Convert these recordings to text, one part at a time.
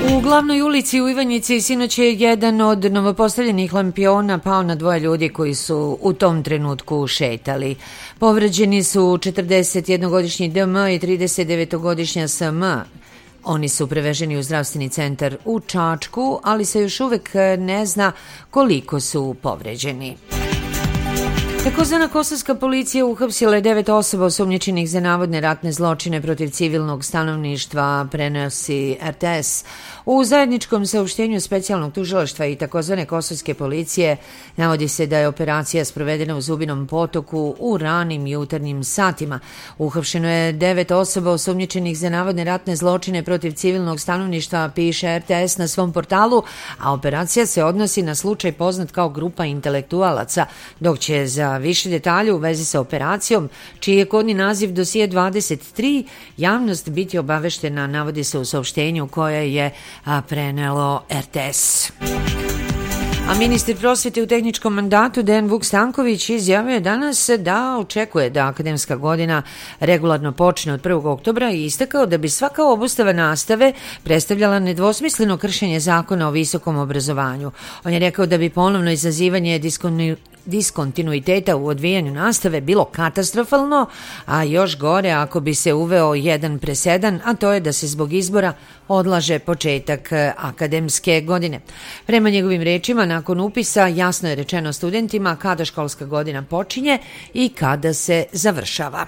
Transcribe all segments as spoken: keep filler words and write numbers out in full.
U glavnoj ulici u Ivanjici sinoć je jedan od novopostavljenih lampiona pao na dvoje ljudi koji su u tom trenutku šetali. Povređeni su četrdesetjednogodišnji D M i tridesetdevetogodišnja S M. Oni su preveženi u zdravstveni centar u Čačku, ali se još uvek ne zna koliko su povređeni. Takozvana kosovska policija uhapsila je devet osoba osumnjičenih za navodne ratne zločine protiv civilnog stanovništva, prenosi R T S. U zajedničkom saopštenju specijalnog tužilaštva i takozvane kosovske policije navodi se da je operacija sprovedena u Zubinom Potoku u ranim jutarnjim satima. Uhapšeno je devet osoba osumnjičenih za navodne ratne zločine protiv civilnog stanovništva, piše R T S na svom portalu, a operacija se odnosi na slučaj poznat kao grupa intelektualaca, dok će za više detalja u vezi sa operacijom, čiji je kodni naziv dosije dvadeset tri, javnost biti obaveštena, navodi se u saopštenju koje je prenelo R T S. A ministar prosvete u tehničkom mandatu Dejan Vuk Stanković izjavio je danas da očekuje da akademska godina regularno počne od prvog oktobra i istakao da bi svaka obustava nastave predstavljala nedvosmisleno kršenje zakona o visokom obrazovanju. On je rekao da bi ponovno izazivanje diskonu diskontinuiteta u odvijanju nastave bilo katastrofalno, a još gore ako bi se uveo jedan presedan, a to je da se zbog izbora odlaže početak akademske godine. Prema njegovim rečima, nakon upisa jasno je rečeno studentima kada školska godina počinje i kada se završava.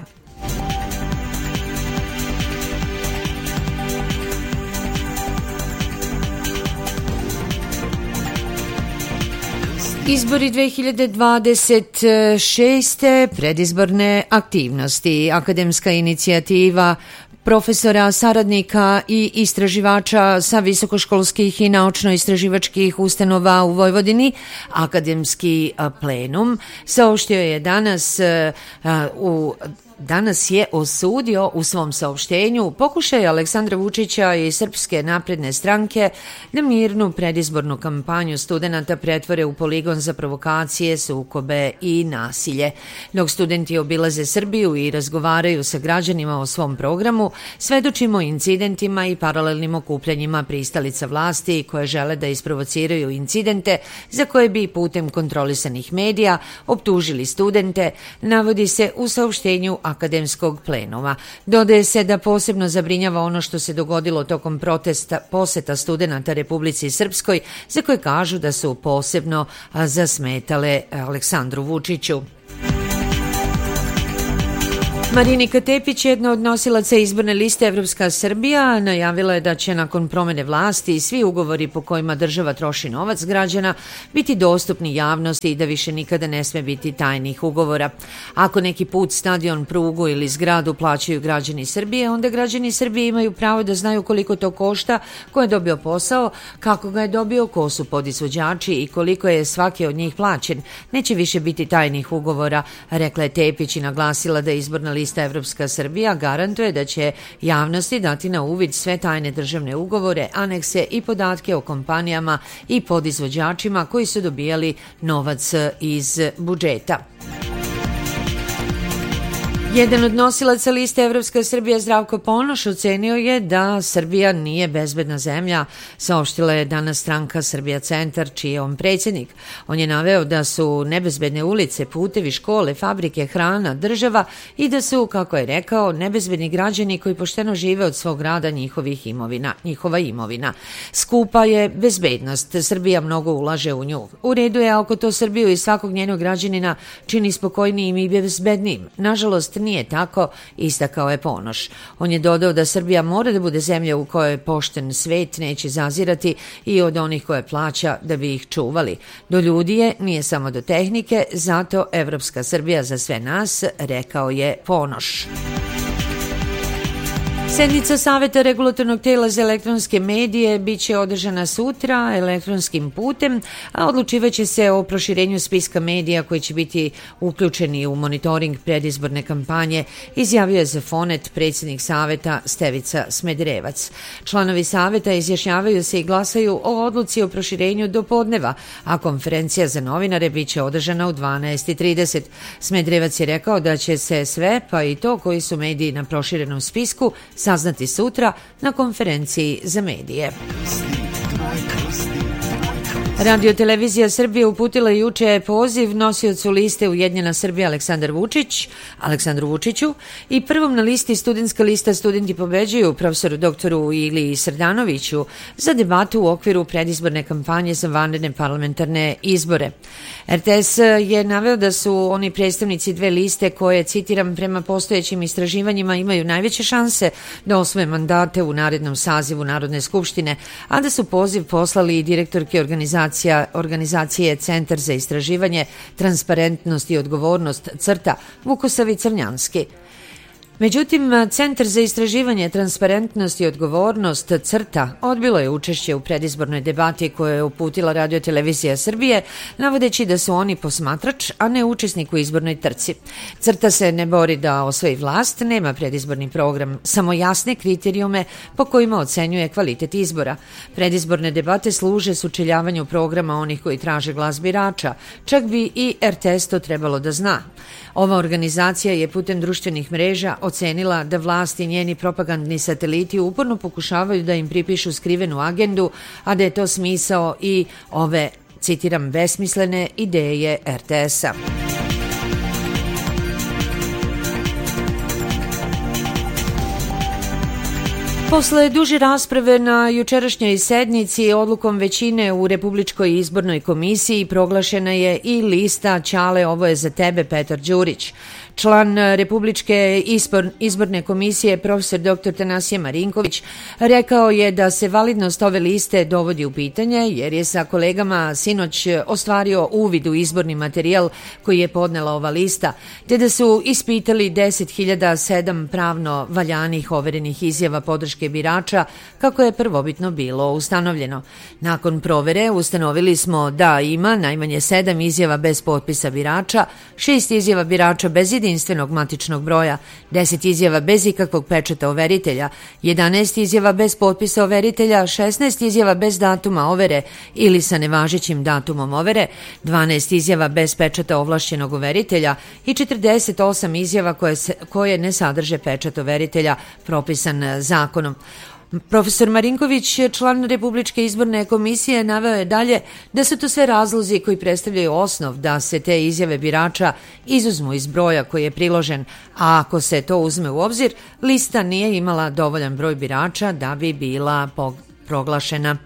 Izbori dve hiljade dvadeset šeste. predizborne aktivnosti, akademska inicijativa profesora, saradnika i istraživača sa visokoškolskih i naučno-istraživačkih ustanova u Vojvodini, akademski plenum, saopštio je danas u Danas je osudio u svom saopštenju pokušaj Aleksandra Vučića i Srpske napredne stranke da mirnu predizbornu kampanju studenata pretvore u poligon za provokacije, sukobe i nasilje. Dok studenti obilaze Srbiju i razgovaraju sa građanima o svom programu, svedočimo incidentima i paralelnim okupljanjima pristalica vlasti koje žele da isprovociraju incidente za koje bi putem kontrolisanih medija optužili studente, navodi se u saopštenju akademskog plenuma. Dodaje se da posebno zabrinjava ono što se dogodilo tokom protesta poseta studenata Republici Srpskoj, za koje kažu da su posebno zasmetale Aleksandru Vučiću. Marinika Tepić, jedna od nosilaca izborne liste Evropska Srbija, najavila je da će nakon promene vlasti svi ugovori po kojima država troši novac građana biti dostupni javnosti i da više nikada ne sme biti tajnih ugovora. Ako neki put, stadion, prugu ili zgradu plaćaju građani Srbije, onda građani Srbije imaju pravo da znaju koliko to košta, ko je dobio posao, kako ga je dobio, ko su podizvođači i koliko je svaki od njih plaćen. Neće više biti tajnih ugovora, rekla je Tepić i naglasila da izborna lista Evropska Srbija garantuje da će javnosti dati na uvid sve tajne državne ugovore, anekse i podatke o kompanijama i podizvođačima koji su dobijali novac iz budžeta. Jedan od nosilaca liste Evropska Srbija, Zdravko Ponoš, ocenio je da Srbija nije bezbedna zemlja, saopštila je danas stranka Srbija Centar, čiji je on predsjednik. On je naveo da su nebezbedne ulice, putevi, škole, fabrike, hrana, država i da su, kako je rekao, nebezbedni građani koji pošteno žive od svog rada njihovih imovina, njihova imovina. Skupa je bezbednost, Srbija mnogo ulaže u nju. U redu je ako to Srbiju i svakog njenog građanina čini spokojnijim i bezbednijim. Nažalost, nije tako, istakao je Ponoš. On je dodao da Srbija mora da bude zemlja u kojoj pošten svet neće zazirati i od onih koje plaća da bi ih čuvali. Do ljudi je, nije samo do tehnike, zato Evropska Srbija za sve nas, rekao je Ponoš. Sednica Saveta regulatornog tela za elektronske medije biće održana sutra elektronskim putem, a odlučivaće se o proširenju spiska medija koji će biti uključeni u monitoring predizborne kampanje, izjavio je za Fonet predsjednik Saveta Stevica Smederevac. Članovi Saveta izjašnjavaju se i glasaju o odluci o proširenju do podneva, a konferencija za novinare biće održana u dvanaest i trideset. Smederevac je rekao da će se sve, pa i to koji su mediji na proširenom spisku, saznati sutra na konferenciji za medije. Radio-televizija Srbije uputila juče poziv nosiocu liste Ujedinjena Srbija Aleksandar Vučić, Aleksandru Vučiću i prvom na listi studentska lista Studenti pobeđuju profesoru doktoru Iliji Srdanoviću za debatu u okviru predizborne kampanje za vanredne parlamentarne izbore. er te es je naveo da su oni predstavnici dve liste koje, citiram, prema postojećim istraživanjima imaju najveće šanse da osvoje mandate u narednom sazivu Narodne skupštine, a da su poziv poslali i direktorke organizacije organizacije Centar za istraživanje, transparentnost i odgovornost CRTA Vukosavi Crnjanski. Međutim, Centar za istraživanje, transparentnost i odgovornost CRTA odbilo je učešće u predizbornoj debati koju je uputila Radio-televizija Srbije, navodeći da su oni posmatrač, a ne učesnik u izbornoj trci. CRTA se ne bori da osvoji vlast, nema predizborni program, samo jasne kriterijume po kojima ocenjuje kvalitet izbora. Predizborne debate služe sučeljavanju programa onih koji traže glas birača, čak bi i er te es to trebalo da zna. Ova organizacija je putem društvenih mreža ocenila da vlast i njeni propagandni sateliti uporno pokušavaju da im pripišu skrivenu agendu, a da je to smisao i ove, citiram, besmislene ideje er te es-a. Posle duže rasprave na jučerašnjoj sednici odlukom većine u Republičkoj izbornoj komisiji proglašena je i lista Ćale, ovo je za tebe, Petar Đurić. Član Republičke izborne komisije profesor doktor Tanasije Marinković rekao je da se validnost ove liste dovodi u pitanje jer je sa kolegama sinoć ostvario uvid u izborni materijal koji je podnela ova lista, te da su ispitali deset hiljada sedam pravno valjanih overenih izjava podrške birača kako je prvobitno bilo ustanovljeno. Nakon provere ustanovili smo da ima najmanje sedam izjava bez potpisa birača, šest izjava birača bez jedinstvenog matičnog broja, deset izjava bez ikakvog pečata overitelja, jedanaest izjava bez potpisa overitelja, šesnaest izjava bez datuma overe ili sa nevažećim datumom overe, dvanaest izjava bez pečata ovlašćenog overitelja i četrdeset osam izjava koje, se, koje ne sadrže pečat overitelja propisan zakonom. Profesor Marinković, član Republičke izborne komisije, naveo je dalje da su to sve razlozi koji predstavljaju osnov da se te izjave birača izuzmu iz broja koji je priložen, a ako se to uzme u obzir, lista nije imala dovoljan broj birača da bi bila proglašena.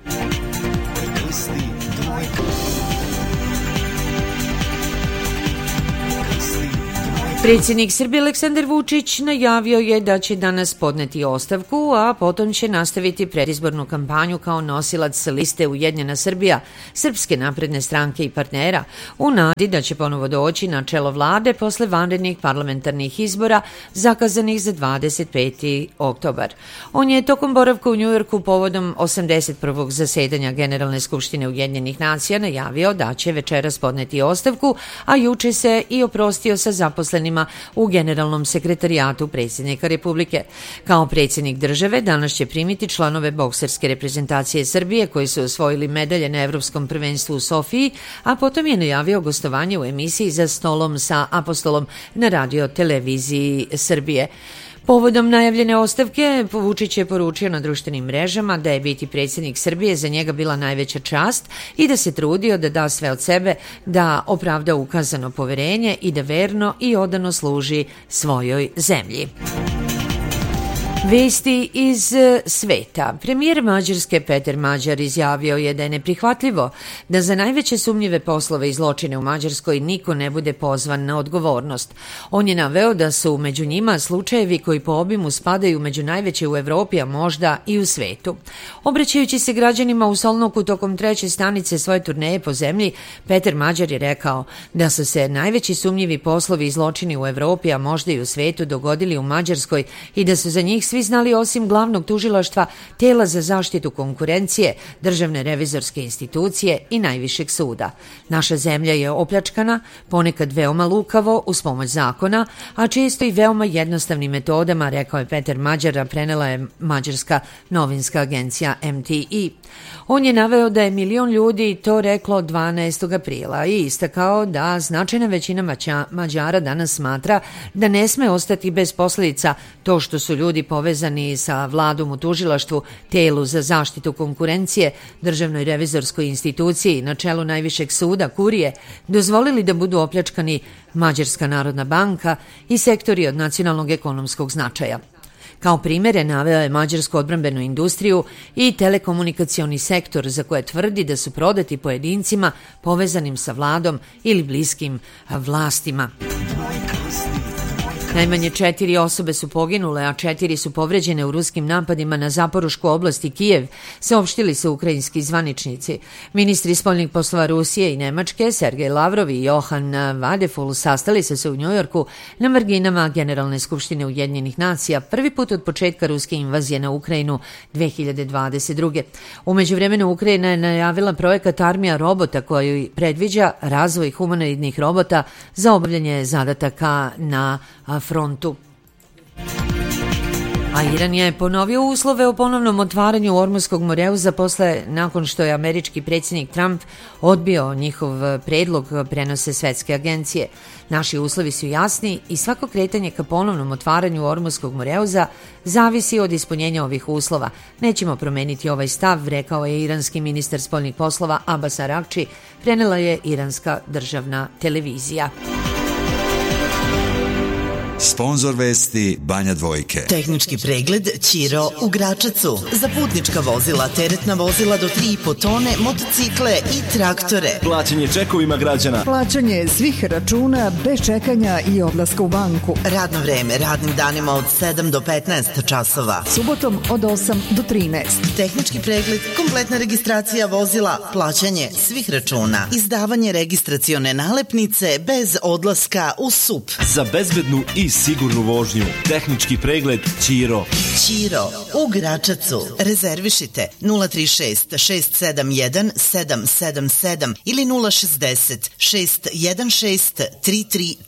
Predsjednik Srbije Aleksandar Vučić najavio je da će danas podneti ostavku, a potom će nastaviti predizbornu kampanju kao nosilac liste Ujedinjena Srbija, Srpske napredne stranke i partnera, u nadi da će ponovo doći na čelo vlade posle vanrednih parlamentarnih izbora zakazanih za dvadeset peti oktobar. On je tokom boravka u Njujorku povodom osamdeset prvog zasedanja Generalne skupštine Ujedinjenih nacija najavio da će večeras podneti ostavku, a juče se i oprostio sa zaposlenim u Generalnom sekretarijatu predsjednika Republike. Kao predsjednik države danas će primiti članove bokserske reprezentacije Srbije koji su osvojili medalje na Evropskom prvenstvu u Sofiji, a potom je najavio gostovanje u emisiji Za stolom sa Apostolom na Radio-televiziji Srbije. Povodom najavljene ostavke, Vučić je poručio na društvenim mrežama da je biti predsjednik Srbije za njega bila najveća čast i da se trudio da da sve od sebe, da opravda ukazano poverenje i da verno i odano služi svojoj zemlji. Vesti iz sveta. Premijer Mađarske Peter Mađar izjavio je da je neprihvatljivo da za najveće sumnjive poslove i zločine u Mađarskoj niko ne bude pozvan na odgovornost. On je naveo da su među njima slučajevi koji po obimu spadaju među najveće u Evropi, a možda i u svetu. Obraćajući se građanima u Solnoku tokom treće stanice svoje turneje po zemlji, Peter Mađar je rekao da su se najveći sumnjivi poslovi i zločini u Evropi, a možda i u svetu dogodili u Mađarskoj i da su za njih svi znali osim glavnog tužilaštva, tela za zaštitu konkurencije, državne revizorske institucije i najvišeg suda. Naša zemlja je opljačkana, ponekad veoma lukavo, uz pomoć zakona, a često i veoma jednostavnim metodama, rekao je Peter Mađar, a prenela je mađarska novinska agencija em te i. On je naveo da je milion ljudi to reklo dvanaestog aprila i istakao da značajna većina Mađara danas smatra da ne sme ostati bez posljedica to što su ljudi poverovali povezani sa vladom u tužilaštvu, telu za zaštitu konkurencije, državnoj revizorskoj instituciji na čelu najvišeg suda, Kurije, dozvolili da budu opljačkani Mađarska narodna banka i sektori od nacionalnog ekonomskog značaja. Kao primere naveo je mađarsku odbrambenu industriju i telekomunikacioni sektor za koje tvrdi da su prodati pojedincima povezanim sa vladom ili bliskim vlastima. Najmanje četiri osobe su poginule, a četiri su povređene u ruskim napadima na Zaporušku oblast i Kijev, saopštili su ukrajinski zvaničnici. Ministri spoljnih poslova Rusije i Nemačke, Sergej Lavrov i Johan Vadeful, sastali su se u Njujorku na marginama Generalne skupštine Ujedinjenih nacija prvi put od početka ruske invazije na Ukrajinu dve hiljade dvadeset druge. U međuvremenu Ukrajina je najavila projekat Armija robota koji predviđa razvoj humanoidnih robota za obavljanje zadataka na frontu. A Iran je ponovio uslove o ponovnom otvaranju Ormuzskog moreuza posle nakon što je američki predsjednik Trump odbio njihov predlog, prenose svetske agencije. Naši uslovi su jasni i svako kretanje ka ponovnom otvaranju Ormuzskog moreuza zavisi od ispunjenja ovih uslova. Nećemo promeniti ovaj stav, rekao je iranski ministar spoljnih poslova Abbas Araghči, prenela je iranska državna televizija. Sponzor vesti Banja Dvojke. Tehnički pregled Ćiro u Gračacu. Za putnička vozila, teretna vozila do tri i po tone, motocikle i traktore. Plaćanje čekovima građana. Plaćanje svih računa bez čekanja i odlaska u banku. Radno vreme radnim danima od sedam do petnaest časova. Subotom od osam do trinaest. Tehnički pregled, kompletna registracija vozila, plaćanje svih računa, izdavanje registracione nalepnice bez odlaska u S U P. Za bezbednu i sigurnu vožnju. Tehnički pregled Ćiro. Ćiro u Gračacu. Rezervišite nula tri šest šest sedam jedan sedam sedam sedam ili nula šezdeset šest jedan šest tri tri